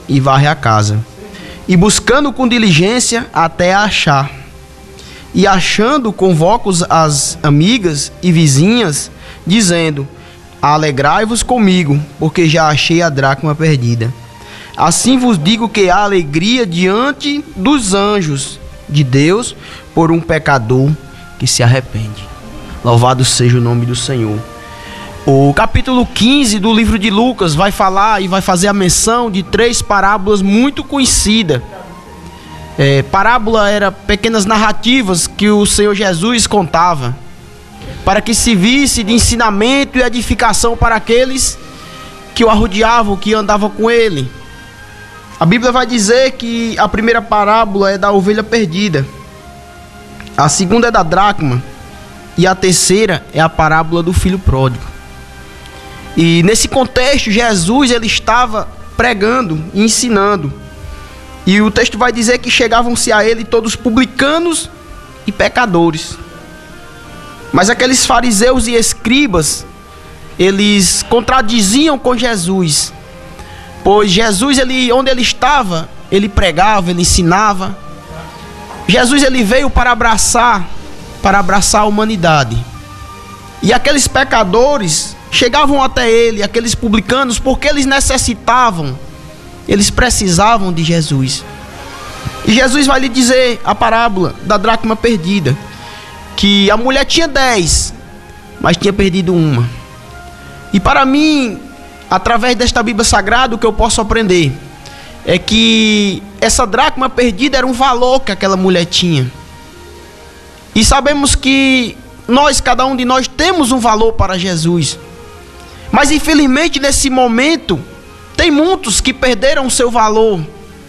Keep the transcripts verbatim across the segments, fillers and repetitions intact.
e varre a casa, e buscando com diligência até a achar. E achando, convoca as amigas e vizinhas, dizendo: alegrai-vos comigo, porque já achei a dracma perdida. Assim vos digo que há alegria diante dos anjos de Deus por um pecador que se arrepende. Louvado seja o nome do Senhor. O capítulo quinze do livro de Lucas vai falar e vai fazer a menção de três parábolas muito conhecidas. É, parábola era pequenas narrativas que o Senhor Jesus contava, para que se visse de ensinamento e edificação para aqueles que o arrodeavam, que andavam com ele. A Bíblia vai dizer que a primeira parábola é da ovelha perdida, a segunda é da dracma e a terceira é a parábola do filho pródigo. E nesse contexto, Jesus ele estava pregando e ensinando. E o texto vai dizer que chegavam-se a ele todos publicanos e pecadores. Mas aqueles fariseus e escribas, eles contradiziam com Jesus. Pois Jesus, ele, onde ele estava, ele pregava, ele ensinava. Jesus ele veio para abraçar, para abraçar a humanidade. E aqueles pecadores chegavam até ele, aqueles publicanos, porque eles necessitavam, eles precisavam de Jesus. E Jesus vai lhe dizer a parábola da dracma perdida, que a mulher tinha dez, mas tinha perdido uma. E para mim, através desta Bíblia Sagrada, o que eu posso aprender é que essa dracma perdida era um valor que aquela mulher tinha. E sabemos que nós, cada um de nós, temos um valor para Jesus. Mas infelizmente nesse momento, tem muitos que perderam o seu valor.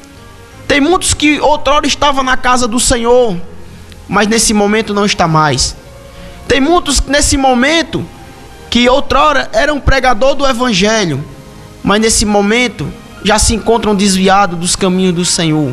Tem muitos que outrora estavam na casa do Senhor, mas nesse momento não está mais. Tem muitos nesse momento que outrora eram pregador do Evangelho, mas nesse momento já se encontram desviados dos caminhos do Senhor.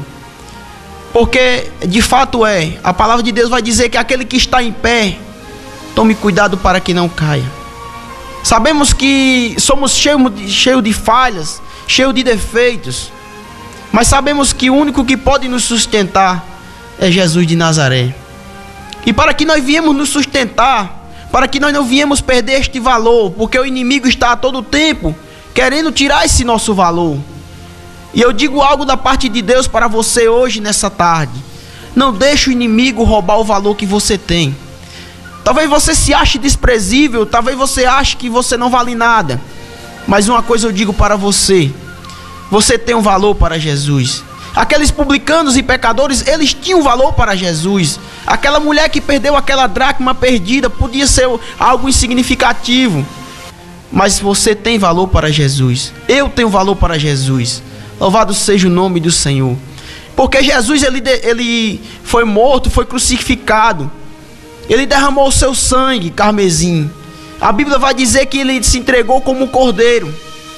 Porque de fato é, a palavra de Deus vai dizer que aquele que está em pé, tome cuidado para que não caia. Sabemos que somos cheios de, cheio de falhas, cheios de defeitos, mas sabemos que o único que pode nos sustentar é Jesus de Nazaré. E para que nós viemos nos sustentar, para que nós não viemos perder este valor, porque o inimigo está a todo tempo querendo tirar esse nosso valor. E eu digo algo da parte de Deus para você hoje, nessa tarde: não deixe o inimigo roubar o valor que você tem. Talvez você se ache desprezível, talvez você ache que você não vale nada, mas uma coisa eu digo para você: você tem um valor para Jesus. Aqueles publicanos e pecadores, eles tinham valor para Jesus. Aquela mulher que perdeu aquela dracma perdida podia ser algo insignificativo, mas você tem valor para Jesus. Eu tenho valor para Jesus. Louvado seja o nome do Senhor. Porque Jesus ele, ele foi morto, foi crucificado. Ele derramou o seu sangue carmesim. A Bíblia vai dizer que ele se entregou como um cordeiro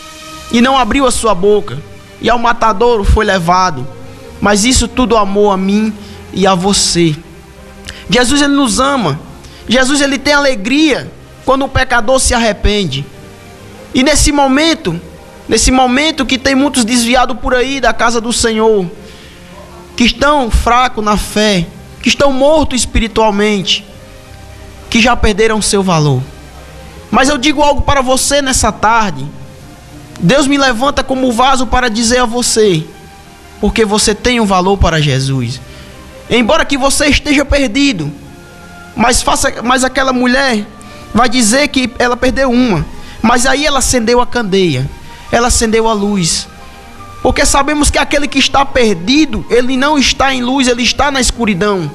e não abriu a sua boca, e ao matadouro foi levado. Mas isso tudo amou a mim e a você. Jesus ele nos ama. Jesus ele tem alegria quando o pecador se arrepende. E nesse momento, nesse momento que tem muitos desviados por aí da casa do Senhor, que estão fracos na fé, que estão mortos espiritualmente, que já perderam seu valor. Mas eu digo algo para você nessa tarde: Deus me levanta como vaso para dizer a você, porque você tem um valor para Jesus. Embora que você esteja perdido, mas, faça, mas aquela mulher vai dizer que ela perdeu uma, mas aí ela acendeu a candeia, ela acendeu a luz. Porque sabemos que aquele que está perdido, ele não está em luz, ele está na escuridão.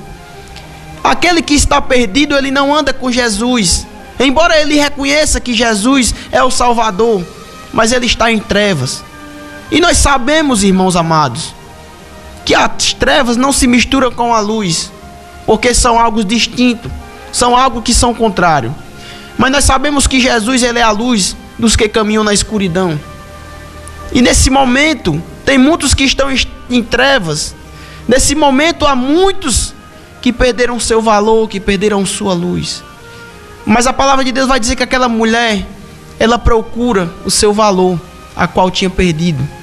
Aquele que está perdido, ele não anda com Jesus. Embora ele reconheça que Jesus é o Salvador, mas ele está em trevas. E nós sabemos, irmãos amados, que as trevas não se misturam com a luz, porque são algo distinto, são algo que são contrário. Mas nós sabemos que Jesus ele é a luz dos que caminham na escuridão. E nesse momento tem muitos que estão em trevas. Nesse momento há muitos que perderam seu valor, que perderam sua luz. Mas a palavra de Deus vai dizer que aquela mulher, ela procura o seu valor, a qual tinha perdido.